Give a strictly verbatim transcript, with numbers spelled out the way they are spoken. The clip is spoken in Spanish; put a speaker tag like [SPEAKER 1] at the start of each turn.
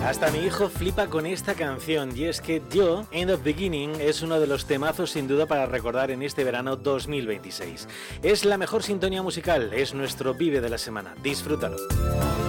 [SPEAKER 1] Hasta mi hijo flipa con esta canción, y es que Yo, End of Beginning, es uno de los temazos sin duda para recordar en este verano dos mil veintiséis. Es la mejor sintonía musical, es nuestro Vive de la semana. Disfrútalo.